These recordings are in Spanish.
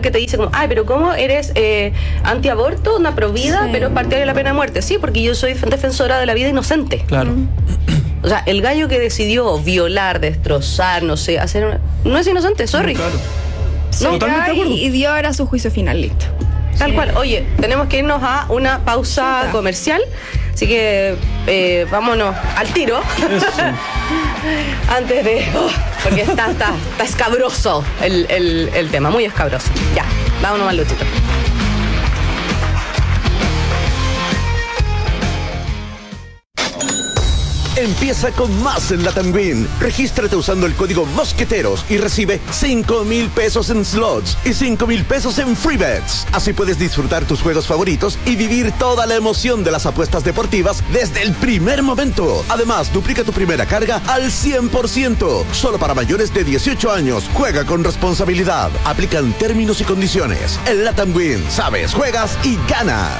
que te dice como, ay, pero ¿cómo eres antiaborto, una provida, pero partidaria de la pena de muerte? Sí, porque yo soy defensora de la vida inocente. Claro. O sea, el gallo que decidió violar, destrozar, no sé, no es inocente, sorry. Claro. No, Totalmente de acuerdo. Y dio ahora su juicio final, listo. Tal cual. Oye, tenemos que irnos a una pausa comercial, así que vámonos al tiro. Antes de... porque está escabroso el tema, muy escabroso. Ya, vámonos al luchito. Empieza con más en Latam Win. Regístrate usando el código Mosqueteros y recibe 5,000 pesos en slots y 5,000 pesos en free bets. Así puedes disfrutar tus juegos favoritos y vivir toda la emoción de las apuestas deportivas desde el primer momento. Además, duplica tu primera carga al 100%. Solo para mayores de 18 años. Juega con responsabilidad. Aplican términos y condiciones. En Latam Win, sabes, juegas y ganas.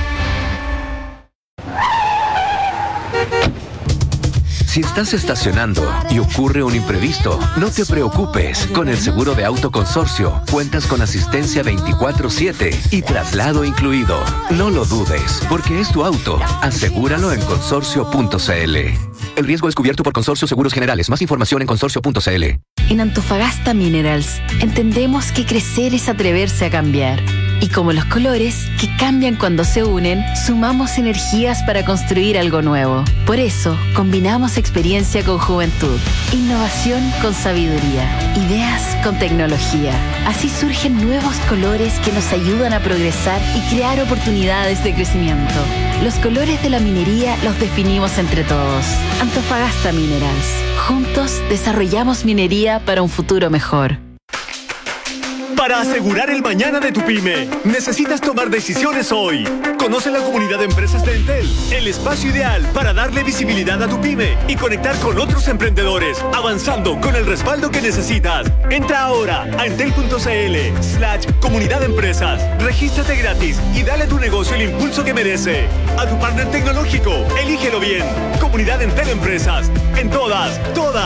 Si estás estacionando y ocurre un imprevisto, no te preocupes. Con el seguro de auto Consorcio, cuentas con asistencia 24/7 y traslado incluido. No lo dudes, porque es tu auto. Asegúralo en consorcio.cl. El riesgo es cubierto por Consorcio Seguros Generales. Más información en consorcio.cl. En Antofagasta Minerals, entendemos que crecer es atreverse a cambiar. Y como los colores, que cambian cuando se unen, sumamos energías para construir algo nuevo. Por eso, combinamos experiencia con juventud, innovación con sabiduría, ideas con tecnología. Así surgen nuevos colores que nos ayudan a progresar y crear oportunidades de crecimiento. Los colores de la minería los definimos entre todos. Antofagasta Minerals. Juntos desarrollamos minería para un futuro mejor. Para asegurar el mañana de tu pyme, necesitas tomar decisiones hoy. Conoce la comunidad de empresas de Entel, el espacio ideal para darle visibilidad a tu pyme y conectar con otros emprendedores, avanzando con el respaldo que necesitas. Entra ahora a entel.cl/comunidad de empresas. Regístrate gratis y dale a tu negocio el impulso que merece. A tu partner tecnológico, elígelo bien. Comunidad Entel Empresas. En todas.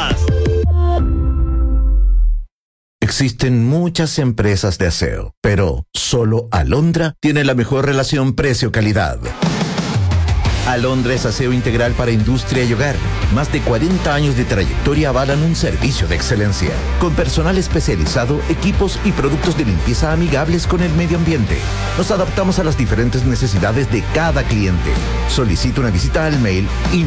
Existen muchas empresas de aseo, pero solo Alondra tiene la mejor relación precio-calidad. Alondra es aseo integral para industria y hogar. Más de 40 años de trayectoria avalan un servicio de excelencia, con personal especializado, equipos y productos de limpieza amigables con el medio ambiente. Nos adaptamos a las diferentes necesidades de cada cliente. Solicita una visita al mail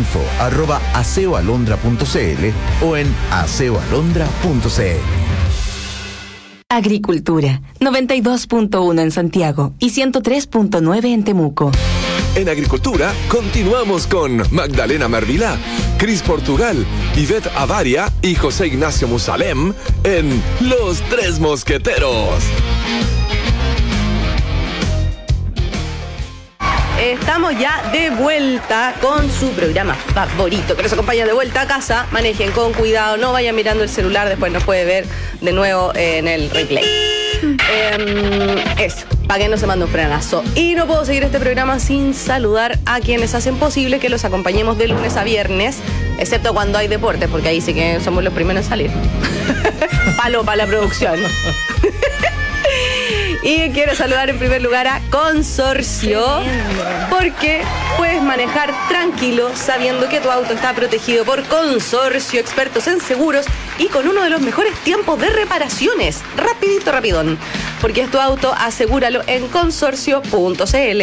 info@aseoalondra.cl o en aseoalondra.cl. Agricultura, 92.1 en Santiago y 103.9 en Temuco. En Agricultura, continuamos con Magdalena Mervilá, Cris Portugal, Ivette Avaria y José Ignacio Musalem en Los Tres Mosqueteros. Estamos ya de vuelta con su programa favorito, que nos acompaña de vuelta a casa. Manejen con cuidado, no vayan mirando el celular, después nos puede ver de nuevo en el replay. Eso, para que no se mande un frenazo. Y no puedo seguir este programa sin saludar a quienes hacen posible que los acompañemos de lunes a viernes, excepto cuando hay deportes, porque ahí sí que somos los primeros en salir. Palo para la producción. Y quiero saludar en primer lugar a Consorcio, porque puedes manejar tranquilo sabiendo que tu auto está protegido por Consorcio, expertos en seguros y con uno de los mejores tiempos de reparaciones. Rapidón, porque es tu auto, asegúralo en consorcio.cl.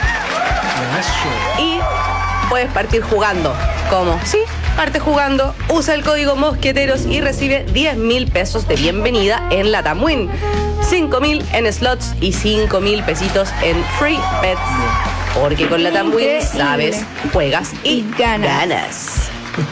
Y puedes partir jugando. ¿Cómo? Sí, parte jugando, usa el código Mosqueteros y recibe 10,000 pesos de bienvenida en Latam Win. 5,000 en slots y 5,000 pesitos en free bets. Porque con Latam Win, sabes, juegas y ganas.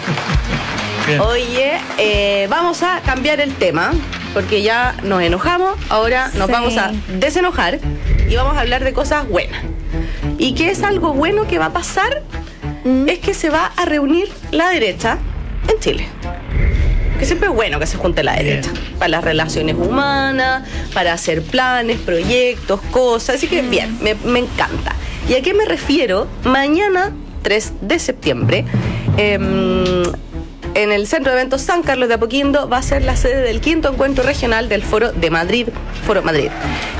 Oye, vamos a cambiar el tema, porque ya nos enojamos, ahora nos vamos a desenojar y vamos a hablar de cosas buenas. ¿Y qué es algo bueno que va a pasar? Es que se va a reunir la derecha en Chile. Que siempre es bueno que se junte la derecha. Para las relaciones humanas, para hacer planes, proyectos, cosas. Así que bien, me encanta. ¿Y a qué me refiero? Mañana, 3 de septiembre, en el Centro de Eventos San Carlos de Apoquindo va a ser la sede del 5º encuentro regional del Foro de Madrid, Foro Madrid.